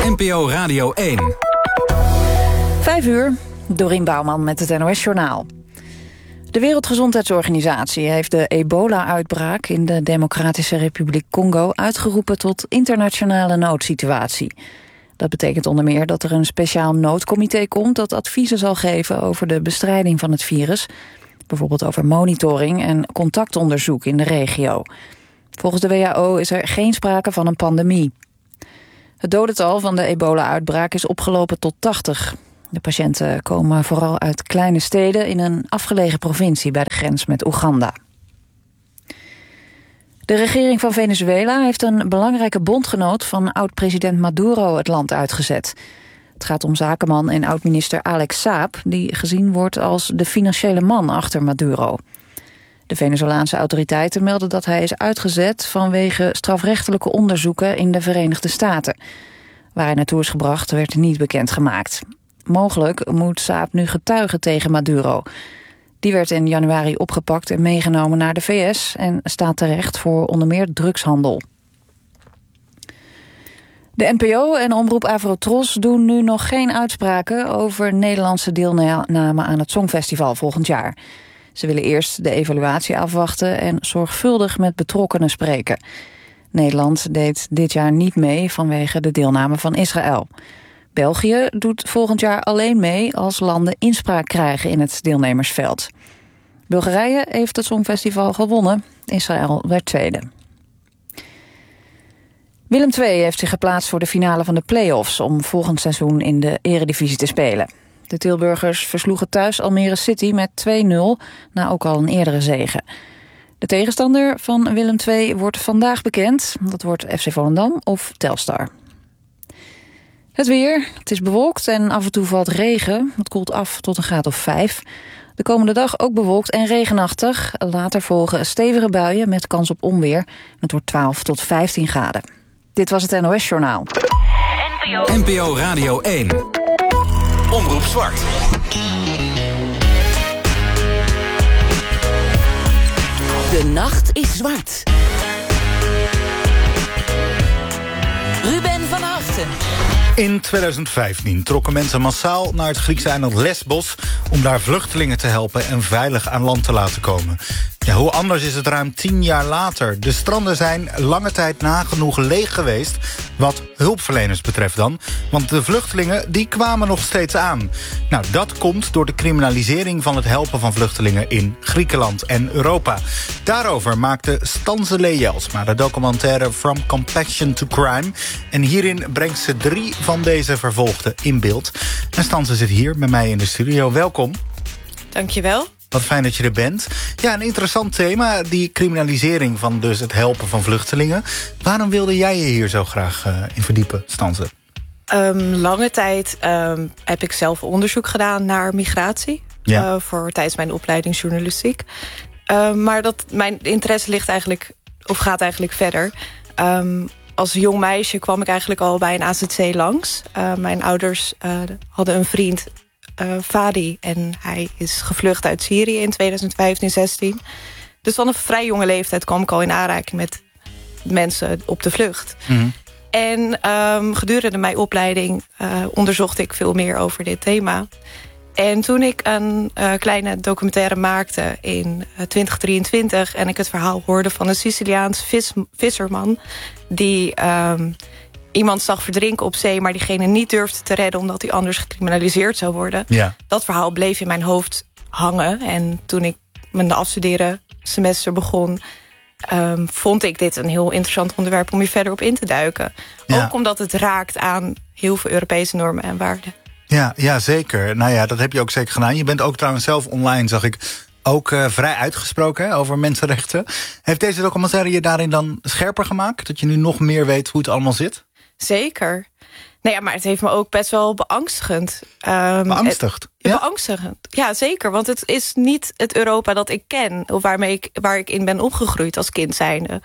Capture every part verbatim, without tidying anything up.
N P O Radio één. Vijf uur, Dorien Bouwman met het N O S-journaal. De Wereldgezondheidsorganisatie heeft de ebola-uitbraak in de Democratische Republiek Congo uitgeroepen tot internationale noodsituatie. Dat betekent onder meer dat er een speciaal noodcomité komt dat adviezen zal geven over de bestrijding van het virus, bijvoorbeeld over monitoring en contactonderzoek in de regio. Volgens de W H O is er geen sprake van een pandemie. Het dodental van de ebola-uitbraak is opgelopen tot tachtig. De patiënten komen vooral uit kleine steden in een afgelegen provincie bij de grens met Oeganda. De regering van Venezuela heeft een belangrijke bondgenoot van oud-president Maduro het land uitgezet. Het gaat om zakenman en oud-minister Alex Saab, die gezien wordt als de financiële man achter Maduro. De Venezolaanse autoriteiten melden dat hij is uitgezet vanwege strafrechtelijke onderzoeken in de Verenigde Staten. Waar hij naartoe is gebracht werd niet bekendgemaakt. Mogelijk moet Saab nu getuigen tegen Maduro. Die werd in januari opgepakt en meegenomen naar de V S en staat terecht voor onder meer drugshandel. De N P O en omroep Avrotros doen nu nog geen uitspraken over Nederlandse deelname aan het Songfestival volgend jaar. Ze willen eerst de evaluatie afwachten en zorgvuldig met betrokkenen spreken. Nederland deed dit jaar niet mee vanwege de deelname van Israël. België doet volgend jaar alleen mee als landen inspraak krijgen in het deelnemersveld. Bulgarije heeft het Songfestival gewonnen. Israël werd tweede. Willem twee heeft zich geplaatst voor de finale van de play-offs om volgend seizoen in de Eredivisie te spelen. De Tilburgers versloegen thuis Almere City met twee nul, na ook al een eerdere zege. De tegenstander van Willem twee wordt vandaag bekend. Dat wordt F C Volendam of Telstar. Het weer. Het is bewolkt en af en toe valt regen. Het koelt af tot een graad of vijf. De komende dag ook bewolkt en regenachtig. Later volgen stevige buien met kans op onweer. Het wordt twaalf tot vijftien graden. Dit was het N O S-journaal. N P O Radio één. Omroep Zwart. De nacht is zwart. Ruben van Haften. In tweeduizend vijftien trokken mensen massaal naar het Griekse eiland Lesbos om daar vluchtelingen te helpen en veilig aan land te laten komen. Ja, hoe anders is het ruim tien jaar later? De stranden zijn lange tijd nagenoeg leeg geweest, wat hulpverleners betreft dan. Want de vluchtelingen die kwamen nog steeds aan. Nou, dat komt door de criminalisering van het helpen van vluchtelingen in Griekenland en Europa. Daarover maakte Stanze Lee-Jelsma de documentaire From Compassion to Crime. En hierin brengt ze drie van deze vervolgden in beeld. En Stanze zit hier met mij in de studio. Welkom. Dankjewel. Wat fijn dat je er bent. Ja, een interessant thema, die criminalisering van dus het helpen van vluchtelingen. Waarom wilde jij je hier zo graag uh, in verdiepen, Stanze? Um, lange tijd um, heb ik zelf onderzoek gedaan naar migratie. Ja. Uh, voor tijdens mijn opleiding journalistiek. Uh, maar dat, mijn interesse ligt eigenlijk, of gaat eigenlijk verder. Um, als jong meisje kwam ik eigenlijk al bij een A Z C langs. Uh, mijn ouders uh, hadden een vriend, Uh, Fadi, en hij is gevlucht uit Syrië in tweeduizend vijftien zestien. Dus van een vrij jonge leeftijd kwam ik al in aanraking met mensen op de vlucht. Mm-hmm. En um, gedurende mijn opleiding uh, onderzocht ik veel meer over dit thema. En toen ik een uh, kleine documentaire maakte in uh, twintig drieëntwintig... en ik het verhaal hoorde van een Siciliaans vis, visserman... die um, iemand zag verdrinken op zee, maar diegene niet durfde te redden omdat hij anders gecriminaliseerd zou worden. Ja. Dat verhaal bleef in mijn hoofd hangen. En toen ik mijn afstuderen semester begon, um, vond ik dit een heel interessant onderwerp om hier verder op in te duiken. Ja. Ook omdat het raakt aan heel veel Europese normen en waarden. Ja, ja, zeker. Nou ja, dat heb je ook zeker gedaan. Je bent ook trouwens zelf online, zag ik, ook uh, vrij uitgesproken hè, over mensenrechten. Heeft deze documentaire je daarin dan scherper gemaakt? Dat je nu nog meer weet hoe het allemaal zit? Zeker. Nou ja, maar het heeft me ook best wel beangstigend. Um, Beangstigd? Het, ja? Beangstigend, ja zeker. Want het is niet het Europa dat ik ken, of waarmee ik, waar ik in ben opgegroeid als kind zijnde.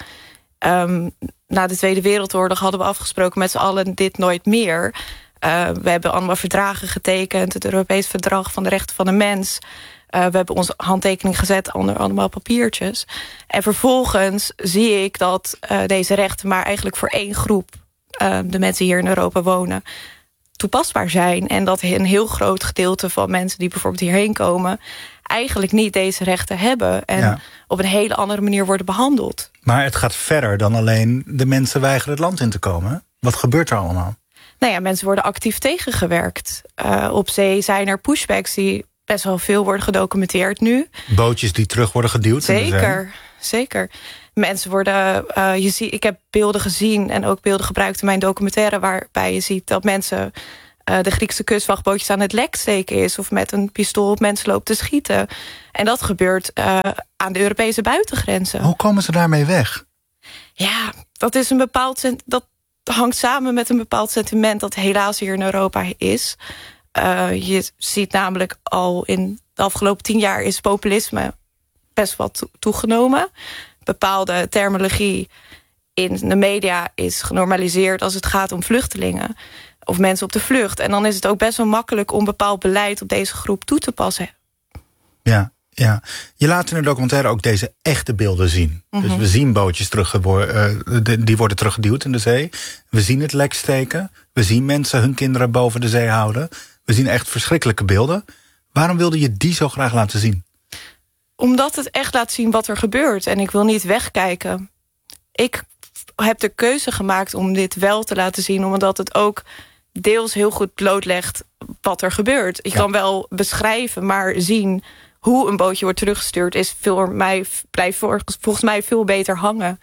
Um, na de Tweede Wereldoorlog hadden we afgesproken met z'n allen dit nooit meer. Uh, we hebben allemaal verdragen getekend, het Europees Verdrag van de Rechten van de Mens. Uh, we hebben onze handtekening gezet onder allemaal papiertjes. En vervolgens zie ik dat uh, deze rechten maar eigenlijk voor één groep uh, de mensen hier in Europa wonen toepasbaar zijn. En dat een heel groot gedeelte van mensen die bijvoorbeeld hierheen komen eigenlijk niet deze rechten hebben en ja. op een hele andere manier worden behandeld. Maar het gaat verder dan alleen de mensen weigeren het land in te komen. Wat gebeurt er allemaal? Nou ja, mensen worden actief tegengewerkt. Uh, op zee zijn er pushbacks die best wel veel worden gedocumenteerd nu. Bootjes die terug worden geduwd? Zeker, zeker. Mensen worden, uh, je ziet, ik heb beelden gezien en ook beelden gebruikt in mijn documentaire waarbij je ziet dat mensen uh, de Griekse kustwachtbootjes aan het lek steken is of met een pistool op mensen loopt te schieten. En dat gebeurt uh, aan de Europese buitengrenzen. Hoe komen ze daarmee weg? Ja, dat is een bepaald dat hangt samen met een bepaald sentiment dat helaas hier in Europa is. Uh, je ziet namelijk al in de afgelopen tien jaar is populisme best wat to- toegenomen. Bepaalde terminologie in de media is genormaliseerd als het gaat om vluchtelingen of mensen op de vlucht. En dan is het ook best wel makkelijk om bepaald beleid op deze groep toe te passen. Ja, ja. Je laat in de documentaire ook deze echte beelden zien. Mm-hmm. Dus we zien bootjes terug, uh, die worden teruggeduwd in de zee. We zien het lek steken. We zien mensen hun kinderen boven de zee houden. We zien echt verschrikkelijke beelden. Waarom wilde je die zo graag laten zien? Omdat het echt laat zien wat er gebeurt. En ik wil niet wegkijken. Ik heb de keuze gemaakt om dit wel te laten zien, omdat het ook deels heel goed blootlegt wat er gebeurt. Ik ja. kan wel beschrijven, maar zien hoe een bootje wordt teruggestuurd is voor mij, blijft volgens mij veel beter hangen.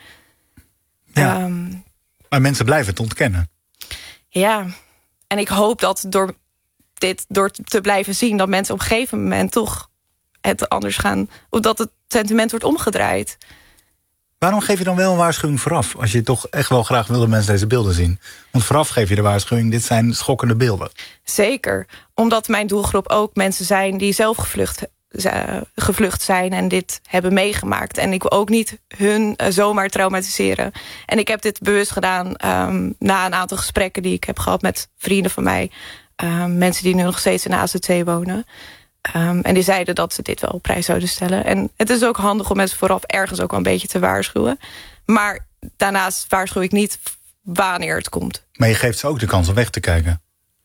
Ja. Um, maar mensen blijven het ontkennen. Ja, en ik hoop dat door dit door te blijven zien, dat mensen op een gegeven moment toch het anders gaan, of dat het sentiment wordt omgedraaid. Waarom geef je dan wel een waarschuwing vooraf, als je toch echt wel graag wil dat mensen deze beelden zien? Want vooraf geef je de waarschuwing, dit zijn schokkende beelden. Zeker, omdat mijn doelgroep ook mensen zijn die zelf gevlucht, uh, gevlucht zijn en dit hebben meegemaakt. En ik wil ook niet hun uh, zomaar traumatiseren. En ik heb dit bewust gedaan um, na een aantal gesprekken die ik heb gehad met vrienden van mij. Uh, mensen die nu nog steeds in de A Z C wonen. Um, en die zeiden dat ze dit wel op prijs zouden stellen. En het is ook handig om mensen vooraf ergens ook wel een beetje te waarschuwen. Maar daarnaast waarschuw ik niet wanneer het komt. Maar je geeft ze ook de kans om weg te kijken.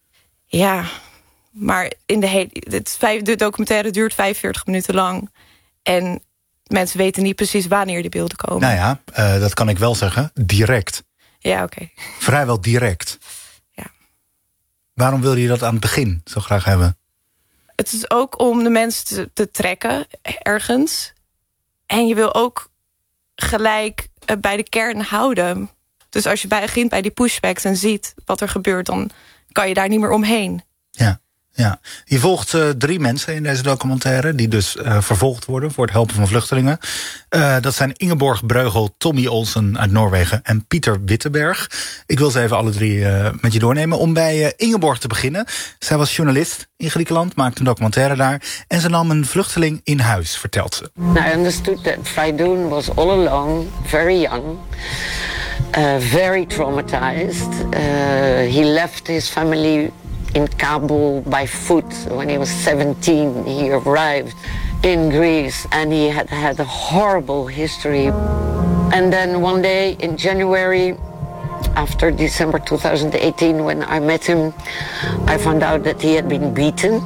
Ja, maar in de, hele, het, de documentaire duurt vijfenveertig minuten lang. En mensen weten niet precies wanneer die beelden komen. Nou ja, uh, dat kan ik wel zeggen. Direct. Ja, oké. Okay. Vrijwel direct. Ja. Waarom wil je dat aan het begin zo graag hebben? Het is ook om de mensen te, te trekken ergens. En je wil ook gelijk uh, bij de kern houden. Dus als je begint bij die pushbacks en ziet wat er gebeurt, dan kan je daar niet meer omheen. Ja, ja. Je volgt uh, drie mensen in deze documentaire die dus uh, vervolgd worden voor het helpen van vluchtelingen. Uh, dat zijn Ingeborg Breugel, Tommy Olsen uit Noorwegen en Pieter Wittenberg. Ik wil ze even alle drie uh, met je doornemen. Om bij uh, Ingeborg te beginnen. Zij was journalist in Griekenland, maakte een documentaire daar en ze nam een vluchteling in huis, vertelt ze. I understood that Fridoun was all alone, very young. Uh, very traumatized. Uh, he left his family in Kabul by foot when he was seventeen. He arrived in Greece and he had had a horrible history. And then one day in January, after December twenty eighteen, when I met him, I found out that he had been beaten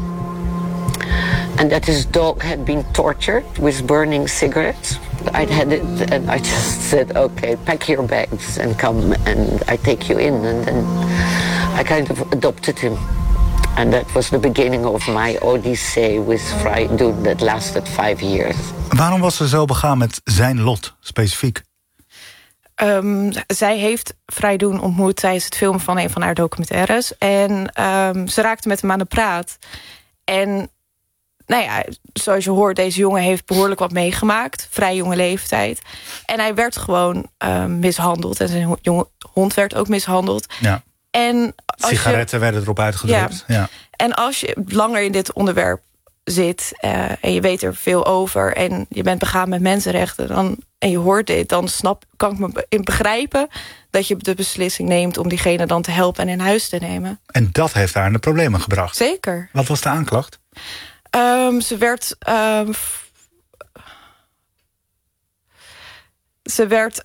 and that his dog had been tortured with burning cigarettes. I'd had it and I just said, okay, pack your bags and come and I take you in. And then I kind of adopted him. And that was the beginning of my odyssey with Fridoun that lasted five years. Waarom was ze zo begaan met zijn lot, specifiek? Um, zij heeft Fridoun ontmoet tijdens het filmen van een van haar documentaires. En um, ze raakte met hem aan de praat. En nou ja, zoals je hoort, deze jongen heeft behoorlijk wat meegemaakt. Vrij jonge leeftijd. En hij werd gewoon um, mishandeld. En zijn jonge hond werd ook mishandeld. Ja. En als sigaretten je, werden erop uitgedrukt. Ja. Ja. En als je langer in dit onderwerp zit uh, en je weet er veel over en je bent begaan met mensenrechten dan, en je hoort dit, dan snap, kan ik me in begrijpen dat je de beslissing neemt om diegene dan te helpen en in huis te nemen. En dat heeft haar in de problemen gebracht. Zeker. Wat was de aanklacht? Um, ze werd... Um, Ze werd,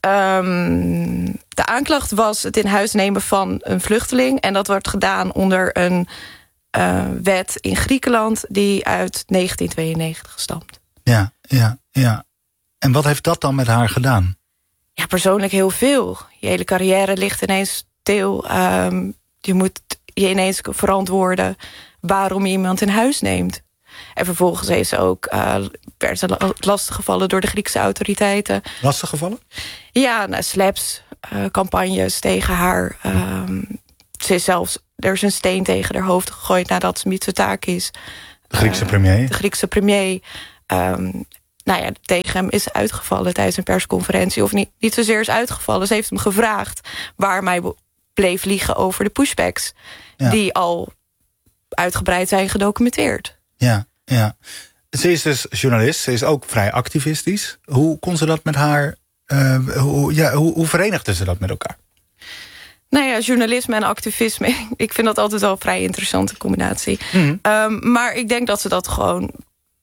um, de aanklacht was het in huis nemen van een vluchteling. En dat wordt gedaan onder een uh, wet in Griekenland die uit negentien tweeënnegentig stamt. Ja, ja, ja. En wat heeft dat dan met haar gedaan? Ja, persoonlijk heel veel. Je hele carrière ligt ineens stil. Um, je moet je ineens verantwoorden waarom je iemand in huis neemt. En vervolgens heeft ze ook, uh, werd ze lastiggevallen door de Griekse autoriteiten. Lastiggevallen? Ja, nou, slaps, uh, campagnes tegen haar. Um, ze is zelfs, er is een steen tegen haar hoofd gegooid nadat ze Mitsotakis. De Griekse uh, premier? De Griekse premier. Um, nou ja, tegen hem is uitgevallen tijdens een persconferentie. Of niet, niet zozeer is uitgevallen. Ze heeft hem gevraagd waarom hij bleef liegen over de pushbacks. Ja. Die al uitgebreid zijn gedocumenteerd. Ja, ja. Ze is dus journalist, ze is ook vrij activistisch. Hoe kon ze dat met haar... Uh, hoe, ja, hoe, hoe verenigde ze dat met elkaar? Nou ja, journalisme en activisme. Ik vind dat altijd wel een vrij interessante combinatie. Mm. Um, maar ik denk dat ze dat gewoon...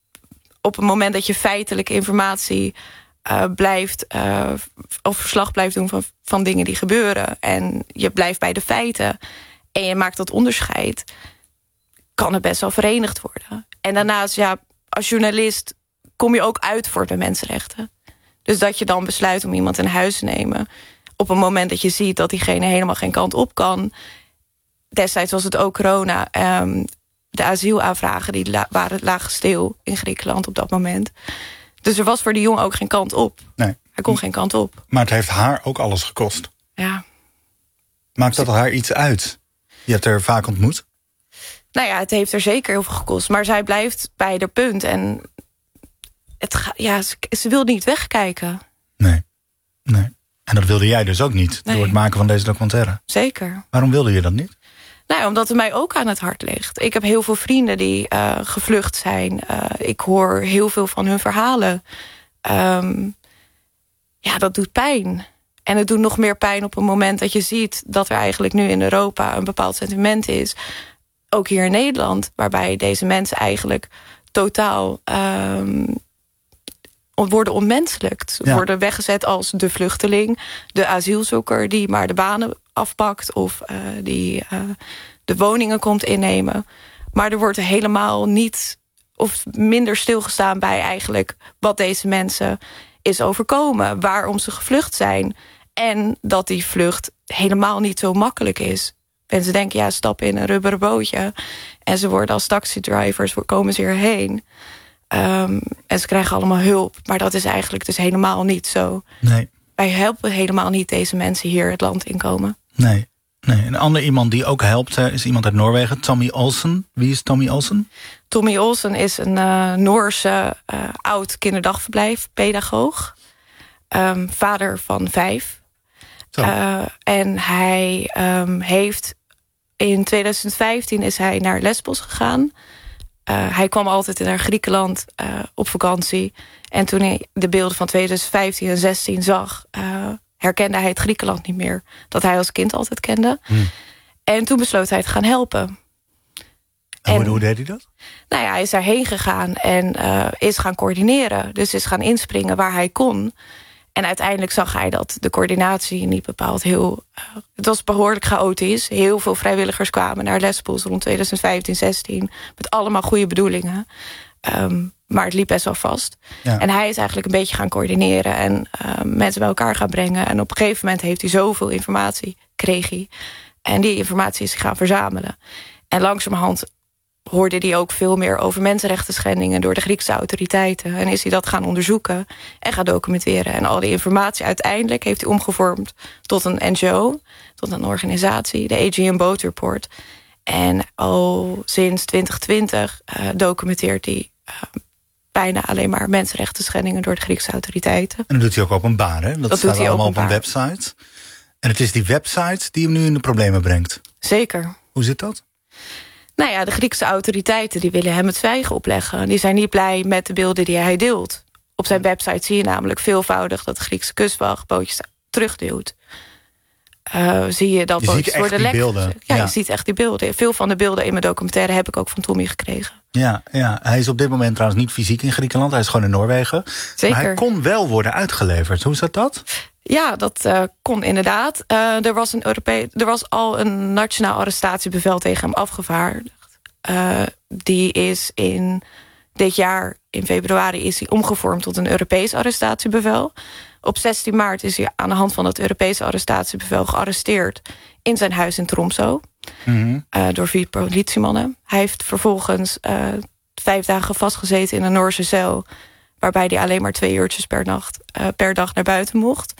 op het moment dat je feitelijke informatie uh, blijft... Uh, of verslag blijft doen van, van dingen die gebeuren... en je blijft bij de feiten... en je maakt dat onderscheid... kan het best wel verenigd worden. En daarnaast, ja, als journalist... kom je ook uit voor de mensenrechten. Dus dat je dan besluit om iemand in huis te nemen... op een moment dat je ziet dat diegene helemaal geen kant op kan. Destijds was het ook corona... Um, de asielaanvragen die la- waren, lagen stil in Griekenland op dat moment. Dus er was voor die jongen ook geen kant op. Nee. Hij kon geen kant op. Maar het heeft haar ook alles gekost. Ja. Maakt dat haar iets uit? Je hebt haar vaak ontmoet. Nou ja, het heeft er zeker heel veel gekost. Maar zij blijft bij haar punt. En het ga, ja, ze, ze wil niet wegkijken. Nee. nee. En dat wilde jij dus ook niet, nee. door het maken van deze documentaire. Zeker. Waarom wilde je dat niet? Nou, omdat het mij ook aan het hart ligt. Ik heb heel veel vrienden die uh, gevlucht zijn. Uh, ik hoor heel veel van hun verhalen. Um, ja, dat doet pijn. En het doet nog meer pijn op een moment dat je ziet... dat er eigenlijk nu in Europa een bepaald sentiment is. Ook hier in Nederland. Waarbij deze mensen eigenlijk totaal um, worden onmenselijkt. Ja. Worden weggezet als de vluchteling. De asielzoeker die maar de banen afpakt of uh, die uh, de woningen komt innemen. Maar er wordt helemaal niet of minder stilgestaan bij eigenlijk wat deze mensen is overkomen, waarom ze gevlucht zijn en dat die vlucht helemaal niet zo makkelijk is. En ze denken, ja, stappen in een rubberen bootje en ze worden als taxidrivers, komen ze hierheen. Um, en ze krijgen allemaal hulp, maar dat is eigenlijk dus helemaal niet zo. Nee. Wij helpen helemaal niet deze mensen hier het land inkomen. Nee, nee. Een ander iemand die ook helpt is iemand uit Noorwegen, Tommy Olsen. Wie is Tommy Olsen? Tommy Olsen is een uh, Noorse uh, oud kinderdagverblijf, pedagoog. Um, vader van vijf. Uh, en hij um, heeft in tweeduizend vijftien is hij naar Lesbos gegaan. Uh, hij kwam altijd naar Griekenland uh, op vakantie. En toen hij de beelden van tweeduizend vijftien en zestien zag... Uh, herkende hij het Griekenland niet meer. Dat hij als kind altijd kende. Hmm. En toen besloot hij te gaan helpen. En, en hoe deed hij dat? Nou ja, hij is daarheen gegaan en uh, is gaan coördineren. Dus is gaan inspringen waar hij kon. En uiteindelijk zag hij dat de coördinatie niet bepaald heel... Uh, het was behoorlijk chaotisch. Heel veel vrijwilligers kwamen naar Lesbos rond tweeduizend vijftien, zestien... met allemaal goede bedoelingen. Um, maar het liep best wel vast. Ja. En hij is eigenlijk een beetje gaan coördineren... en uh, mensen bij elkaar gaan brengen. En op een gegeven moment heeft hij zoveel informatie, kreeg hij. En die informatie is hij gaan verzamelen. En langzamerhand hoorde hij ook veel meer over mensenrechten schendingen door de Griekse autoriteiten. En is hij dat gaan onderzoeken en gaan documenteren. En al die informatie uiteindelijk heeft hij omgevormd tot een N G O, tot een organisatie, de Aegean Boat Report. En al sinds twintig twintig uh, documenteert hij uh, bijna alleen maar mensenrechten schendingen door de Griekse autoriteiten. En dat doet hij ook openbaar, hè? Dat, dat staat allemaal op een website. En het is die website die hem nu in de problemen brengt. Zeker. Hoe zit dat? Nou ja, de Griekse autoriteiten die willen hem het zwijgen opleggen. Die zijn niet blij met de beelden die hij deelt. Op zijn website zie je namelijk veelvoudig dat de Griekse kustwacht bootjes terugduwt. Uh, zie je dat je ziet echt die beelden. Ja, ja, je ziet echt die beelden. Veel van de beelden in mijn documentaire heb ik ook van Tommy gekregen. Ja, ja, hij is op dit moment trouwens niet fysiek in Griekenland. Hij is gewoon in Noorwegen. Zeker. Maar hij kon wel worden uitgeleverd. Hoe zat dat? Ja, dat uh, kon inderdaad. Uh, er, was een Europee- er was al een nationaal arrestatiebevel tegen hem afgevaardigd. Uh, die is in dit jaar, in februari, is hij omgevormd tot een Europees arrestatiebevel. Op zestien maart is hij aan de hand van het Europese arrestatiebevel gearresteerd in zijn huis in Tromsø. Mm-hmm. Uh, door vier politiemannen. Hij heeft vervolgens uh, vijf dagen vastgezeten in een Noorse cel, waarbij hij alleen maar twee uurtjes per, nacht, uh, per dag naar buiten mocht.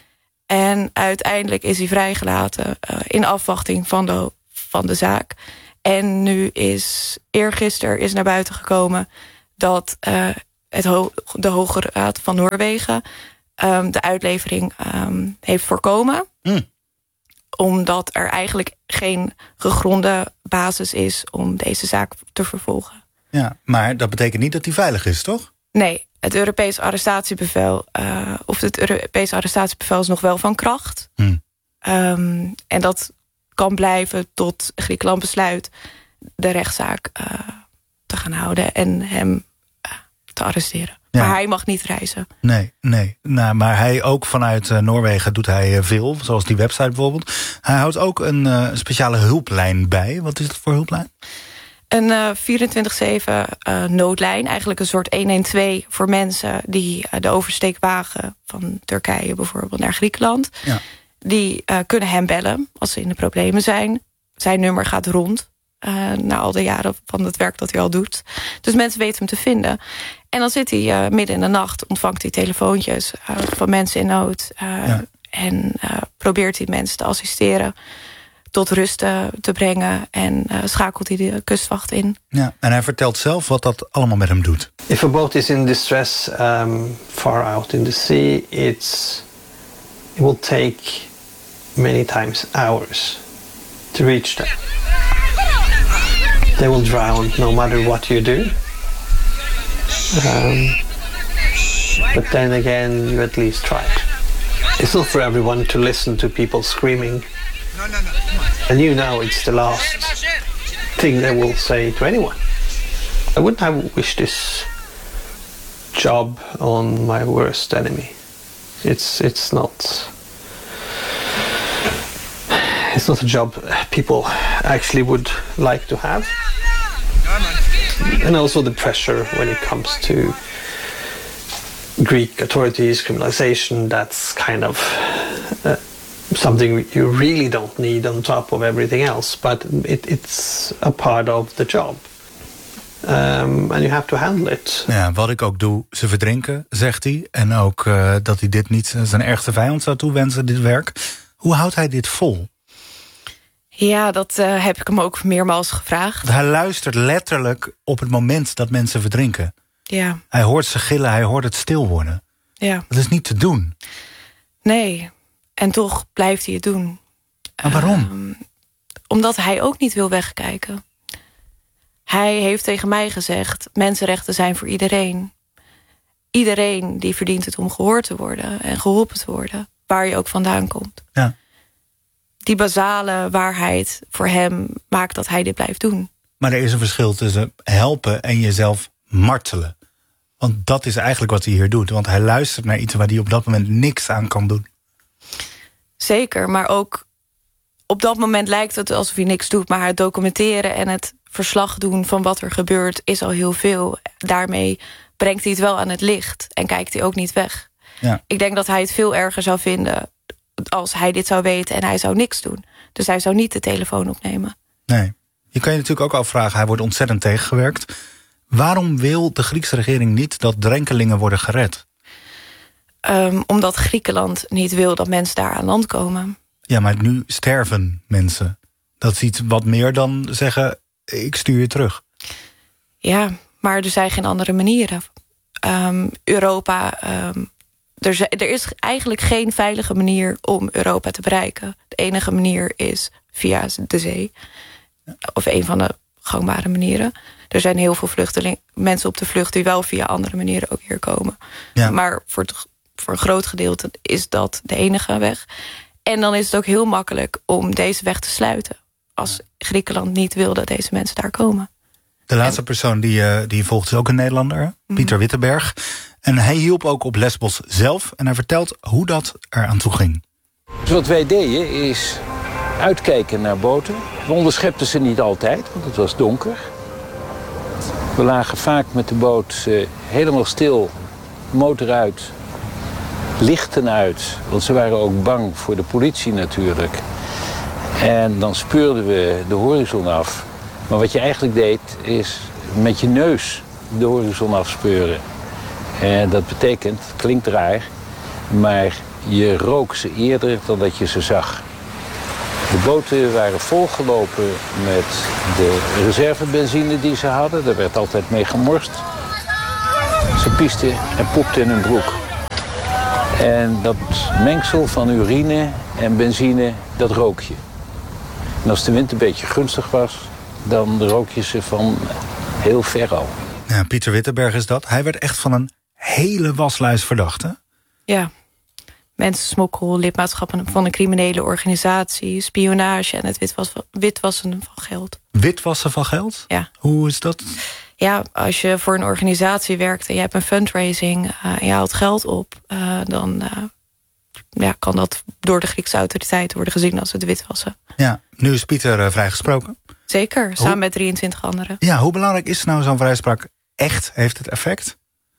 En uiteindelijk is hij vrijgelaten uh, in afwachting van de, van de zaak. En nu is eergisteren is naar buiten gekomen dat uh, het ho- de Hoge Raad van Noorwegen um, de uitlevering um, heeft voorkomen. Mm. Omdat er eigenlijk geen gegronde basis is om deze zaak te vervolgen. Ja, maar dat betekent niet dat hij veilig is, toch? Nee, het Europees arrestatiebevel, uh, of het Europees arrestatiebevel is nog wel van kracht. Hmm. Um, en dat kan blijven tot Griekenland besluit de rechtszaak uh, te gaan houden en hem uh, te arresteren. Ja. Maar hij mag niet reizen. Nee, nee. Nou, maar hij ook vanuit uh, Noorwegen doet hij uh, veel, zoals die website bijvoorbeeld. Hij houdt ook een uh, speciale hulplijn bij. Wat is dat voor hulplijn? Een uh, vierentwintig zeven uh, noodlijn, eigenlijk een soort honderdtwaalf voor mensen die uh, de oversteek wagen van Turkije bijvoorbeeld naar Griekenland. Ja. Die uh, kunnen hem bellen als ze in de problemen zijn. Zijn nummer gaat rond uh, na al de jaren van het werk dat hij al doet. Dus mensen weten hem te vinden. En dan zit hij uh, midden in de nacht, ontvangt hij telefoontjes uh, van mensen in nood. Uh, ja. En uh, probeert hij mensen te assisteren, tot rust te brengen en uh, schakelt hij de kustwacht in. Ja, en hij vertelt zelf wat dat allemaal met hem doet. If a boat is in distress um, far out in the sea, it's it will take many times hours to reach them. They will drown no matter what you do. Um, but then again, you at least try. It's not for everyone to listen to people screaming. No, no, no. And you know it's the last thing they will say to anyone. I wouldn't have wished this job on my worst enemy. It's it's not it's not a job people actually would like to have. And also the pressure when it comes to Greek authorities, criminalization, that's kind of uh, something you really don't need on top of everything else, but it, it's a part of the job. Um, and you have to handle it. Ja, wat ik ook doe, ze verdrinken, zegt hij. En ook uh, dat hij dit niet zijn ergste vijand zou toewensen, dit werk. Hoe houdt hij dit vol? Ja, dat uh, heb ik hem ook meermaals gevraagd. Hij luistert letterlijk op het moment dat mensen verdrinken. Ja. Hij hoort ze gillen, hij hoort het stil worden. Ja. Dat is niet te doen. Nee, en toch blijft hij het doen. Maar waarom? Um, omdat hij ook niet wil wegkijken. Hij heeft tegen mij gezegd, mensenrechten zijn voor iedereen. Iedereen die verdient het om gehoord te worden en geholpen te worden, waar je ook vandaan komt. Ja. Die basale waarheid voor hem maakt dat hij dit blijft doen. Maar er is een verschil tussen helpen en jezelf martelen. Want dat is eigenlijk wat hij hier doet. Want hij luistert naar iets waar hij op dat moment niks aan kan doen. Zeker, maar ook op dat moment lijkt het alsof hij niks doet. Maar het documenteren en het verslag doen van wat er gebeurt is al heel veel. Daarmee brengt hij het wel aan het licht en kijkt hij ook niet weg. Ja. Ik denk dat hij het veel erger zou vinden als hij dit zou weten en hij zou niks doen. Dus hij zou niet de telefoon opnemen. Nee. Je kan je natuurlijk ook afvragen, hij wordt ontzettend tegengewerkt. Waarom wil de Griekse regering niet dat drenkelingen worden gered? Um, omdat Griekenland niet wil dat mensen daar aan land komen. Ja, maar nu sterven mensen. Dat is iets wat meer dan zeggen, ik stuur je terug. Ja, maar er zijn geen andere manieren. Um, Europa, um, er, er is eigenlijk geen veilige manier om Europa te bereiken. De enige manier is via de zee. Of een van de gangbare manieren. Er zijn heel veel vluchtelingen, mensen op de vlucht die wel via andere manieren ook hier komen. Ja. Maar voor, het, voor een groot gedeelte is dat de enige weg. En dan is het ook heel makkelijk om deze weg te sluiten. Als Griekenland niet wil dat deze mensen daar komen. De laatste persoon die, uh, die je volgt is ook een Nederlander, mm-hmm. Pieter Wittenberg. En hij hielp ook op Lesbos zelf. En hij vertelt hoe dat eraan toe ging. Dus wat wij deden is uitkijken naar boten. We onderschepten ze niet altijd, want het was donker. We lagen vaak met de boot uh, helemaal stil, motor uit, lichten uit. Want ze waren ook bang voor de politie natuurlijk. En dan speurden we de horizon af. Maar wat je eigenlijk deed, is met je neus de horizon afspeuren. En dat betekent, het klinkt raar, maar je rook ze eerder dan dat je ze zag. De boten waren volgelopen met de reservebenzine die ze hadden. Daar werd altijd mee gemorst. Ze piesten en poepten in hun broek. En dat mengsel van urine en benzine, dat rook je. En als de wind een beetje gunstig was, dan rook je ze van heel ver al. Ja, Pieter Wittenberg is dat. Hij werd echt van een hele waslijst verdacht, hè? Ja. Mensensmokkel, lidmaatschappen van een criminele organisatie, spionage en het witwassen, witwassen van geld. Witwassen van geld? Ja. Hoe is dat? Ja, als je voor een organisatie werkt en je hebt een fundraising uh, en je haalt geld op, uh, dan uh, ja, kan dat door de Griekse autoriteiten worden gezien als het witwassen. Ja, nu is Pieter uh, vrijgesproken. Zeker, samen hoe, met drieëntwintig anderen. Ja, hoe belangrijk is nou zo'n vrijspraak echt? Heeft het effect?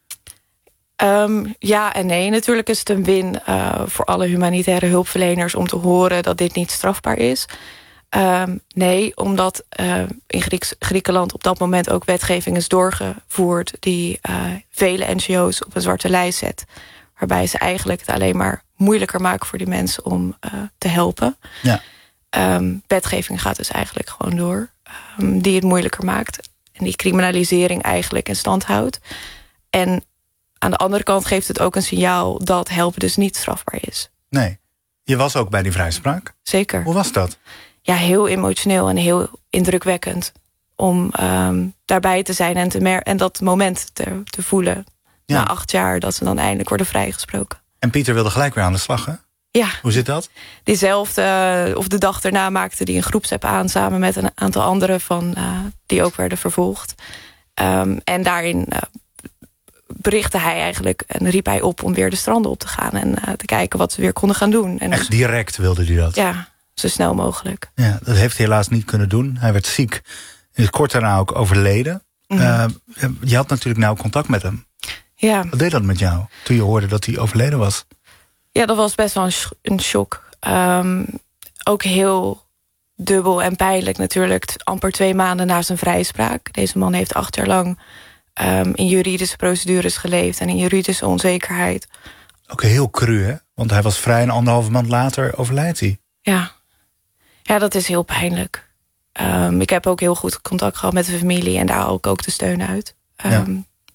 Um, ja en nee. Natuurlijk is het een win uh, voor alle humanitaire hulpverleners om te horen dat dit niet strafbaar is. Um, nee, omdat uh, in Grieks, Griekenland op dat moment ook wetgeving is doorgevoerd die uh, vele N G O's op een zwarte lijst zet. Waarbij ze eigenlijk het alleen maar moeilijker maken voor die mensen om uh, te helpen. Ja. Um, wetgeving gaat dus eigenlijk gewoon door. Um, die het moeilijker maakt. En die criminalisering eigenlijk in stand houdt. En aan de andere kant geeft het ook een signaal dat helpen dus niet strafbaar is. Nee. Je was ook bij die vrijspraak? Zeker. Hoe was dat? Ja, heel emotioneel en heel indrukwekkend. Om um, daarbij te zijn en, te mer- en dat moment te, te voelen. Ja. Na acht jaar dat ze dan eindelijk worden vrijgesproken. En Pieter wilde gelijk weer aan de slag, hè? Ja. Hoe zit dat? Diezelfde, of de dag daarna maakte hij een groepsapp aan samen met een aantal anderen van, uh, die ook werden vervolgd. Um, en daarin uh, berichtte hij eigenlijk en riep hij op om weer de stranden op te gaan en uh, te kijken wat ze weer konden gaan doen. En echt direct wilde hij dat? Ja, zo snel mogelijk. Ja, dat heeft hij helaas niet kunnen doen. Hij werd ziek. Hij is kort daarna ook overleden. Mm-hmm. Uh, je had natuurlijk nauw contact met hem. Ja. Wat deed dat met jou toen je hoorde dat hij overleden was? Ja, dat was best wel een, sh- een shock. Um, ook heel dubbel en pijnlijk natuurlijk. Amper twee maanden na zijn vrijspraak. Deze man heeft acht jaar lang um, in juridische procedures geleefd en in juridische onzekerheid. Ook heel cru, hè? Want hij was vrij en anderhalve maand later overlijdt hij. Ja, ja, dat is heel pijnlijk. Um, ik heb ook heel goed contact gehad met de familie en daar haal ik ook de steun uit. Um, ja.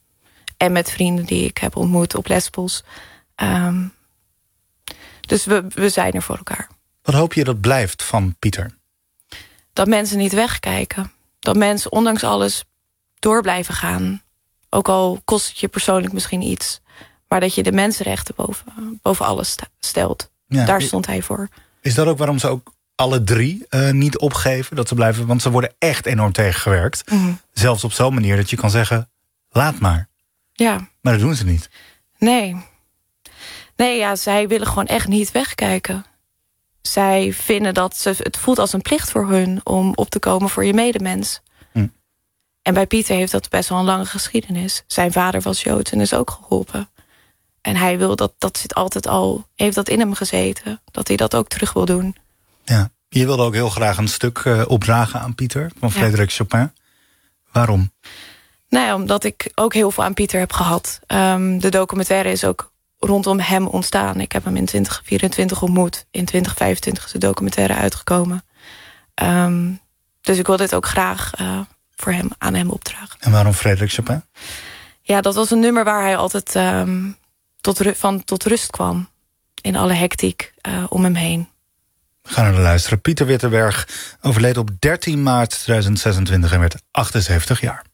En met vrienden die ik heb ontmoet op Lesbos. Um, dus we, we zijn er voor elkaar. Wat hoop je dat blijft van Pieter? Dat mensen niet wegkijken. Dat mensen ondanks alles door blijven gaan. Ook al kost het je persoonlijk misschien iets. Maar dat je de mensenrechten boven, boven alles stelt. Ja, daar stond hij voor. Is dat ook waarom ze ook alle drie uh, niet opgeven? Dat ze blijven, want ze worden echt enorm tegengewerkt. Mm. Zelfs op zo'n manier dat je kan zeggen, laat maar. Ja. Maar dat doen ze niet. Nee. Nee, ja, zij willen gewoon echt niet wegkijken. Zij vinden dat ze, het voelt als een plicht voor hun om op te komen voor je medemens. Hm. En bij Pieter heeft dat best wel een lange geschiedenis. Zijn vader was Joods en is ook geholpen. En hij wil dat, dat zit altijd al, heeft dat in hem gezeten. Dat hij dat ook terug wil doen. Ja, je wilde ook heel graag een stuk uh, opdragen aan Pieter van Frédéric ja. Chopin. Waarom? Nou ja, omdat ik ook heel veel aan Pieter heb gehad. Um, de documentaire is ook rondom hem ontstaan. Ik heb hem in twintig vierentwintig ontmoet. In twintig vijfentwintig is de documentaire uitgekomen. Um, dus ik wil dit ook graag uh, voor hem, aan hem opdragen. En waarom Frédéric Chopin? Ja, dat was een nummer waar hij altijd um, tot, van, tot rust kwam. In alle hectiek uh, om hem heen. We gaan naar luisteren. Pieter Wittenberg overleed op dertien maart tweeduizend zesentwintig en werd achtenzeventig jaar.